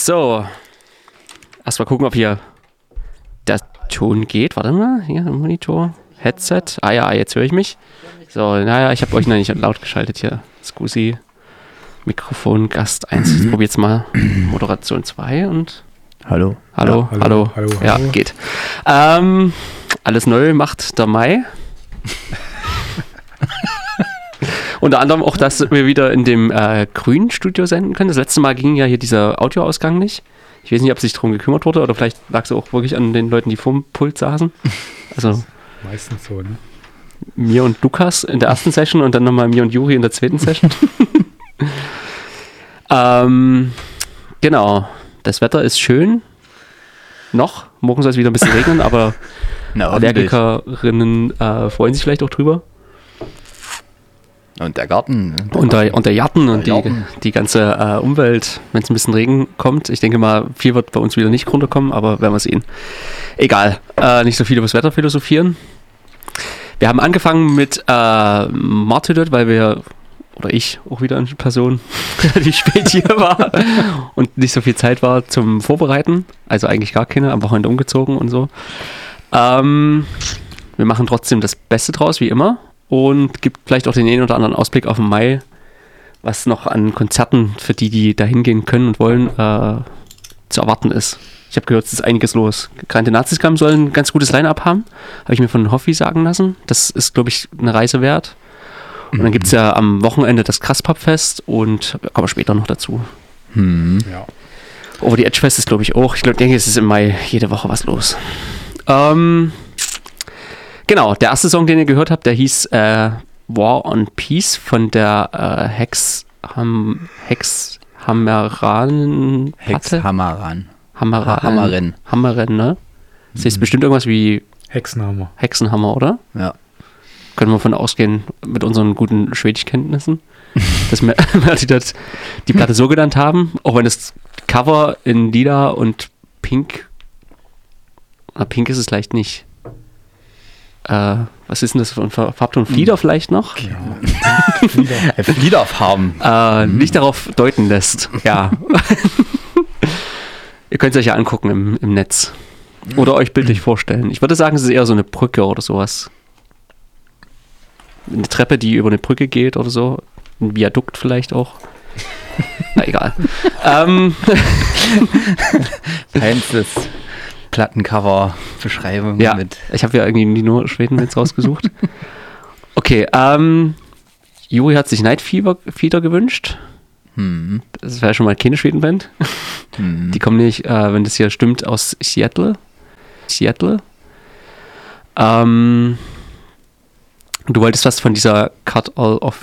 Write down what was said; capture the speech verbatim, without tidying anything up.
So. Erstmal gucken, ob hier der Ton geht. Warte mal, hier im Monitor. Headset. Ah ja, jetzt höre ich mich. So, naja, ich habe euch noch nicht laut geschaltet hier. Scusi. Mikrofon, Gast eins. Ich probiere jetzt mal Moderation zwei und... Hallo. Hallo, ja, hallo, hallo, hallo. Ja, hallo. geht. Ähm, alles neu macht der Mai. Unter anderem auch, dass wir wieder in dem äh, grünen Studio senden können. Das letzte Mal ging ja hier dieser Audioausgang nicht. Ich weiß nicht, ob sich darum gekümmert wurde oder vielleicht lag es auch wirklich an den Leuten, die vorm Pult saßen. Also Meistens so, ne? mir und Lukas in der ersten Session und dann nochmal mir und Juri in der zweiten Session. ähm, genau. Das Wetter ist schön. Noch. Morgen soll es wieder ein bisschen regnen, aber Na, Allergikerinnen äh, freuen sich vielleicht auch drüber. Und der Garten. Der Und, der, Garten. und der Garten und die, Garten. die ganze äh, Umwelt, wenn es ein bisschen Regen kommt. Ich denke mal, viel wird bei uns wieder nicht runterkommen, aber werden wir sehen. Egal. Äh, nicht so viel über das Wetter philosophieren. Wir haben angefangen mit äh, Martyrdot, weil wir, oder ich auch wieder eine Person, relativ spät hier war und nicht so viel Zeit war zum Vorbereiten. Also eigentlich gar keine, am Wochenende umgezogen und so. Ähm, wir machen trotzdem das Beste draus, wie immer. Und gibt vielleicht auch den einen oder anderen Ausblick auf den Mai, was noch an Konzerten für die, die da hingehen können und wollen, äh, zu erwarten ist. Ich habe gehört, es ist einiges los. Grande Naziscam soll ein ganz gutes Line-Up haben, habe ich mir von Hoffi sagen lassen. Das ist, glaube ich, eine Reise wert. Und dann gibt es ja am Wochenende das Krasspub-Fest und da kommen wir später noch dazu. Hm. Ja. Over the Edge Fest ist, glaube ich, auch. Ich glaub, denke, es ist im Mai jede Woche was los. Ähm... Genau, der erste Song, den ihr gehört habt, der hieß äh, War on Peace von der äh, Hex, Ham, Hex Hammeran Hexhammeran. Hammeran. Hammerin. Hammerin, ne? Das ist bestimmt irgendwas wie Hexenhammer. Hexenhammer, oder? Ja. Können wir von ausgehen, mit unseren guten Schwedischkenntnissen, dass wir die, das, die Platte so genannt haben, auch wenn das Cover in lila und pink, na, pink ist es leicht nicht. Äh, was ist denn das für ein Farbton? Flieder vielleicht noch? Ja. Fliederfarben. Äh, nicht darauf deuten lässt. Ja. Ihr könnt es euch ja angucken im, im Netz. Oder euch bildlich vorstellen. Ich würde sagen, es ist eher so eine Brücke oder sowas. Eine Treppe, die über eine Brücke geht oder so. Ein Viadukt vielleicht auch. Na egal. ähm, Feinstes Plattencover-Beschreibung. ja, mit. ich habe ja irgendwie nur Schwedenbands rausgesucht. Okay, ähm, Juri hat sich Night Fever, Feeder gewünscht. Hm. Das wäre schon mal keine Schwedenband. Hm. Die kommen nämlich, äh, wenn das hier stimmt, aus Seattle. Seattle. Ähm, du wolltest was von dieser Cut All of